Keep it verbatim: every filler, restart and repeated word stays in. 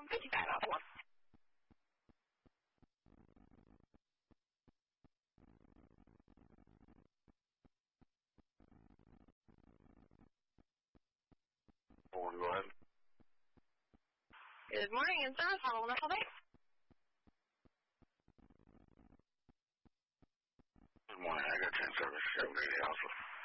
自己改了我。 Morning, go ahead. Good morning, it's Earth. Have a wonderful day. Good morning. I got ten service. Chevrolet Alpha.